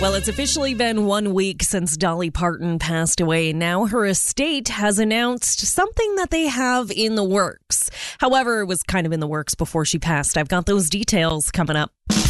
Well, it's officially been 1 week since Dolly Parton passed away. Now her estate has announced something that they have in the works. However, it was kind of in the works before she passed. I've got those details coming up.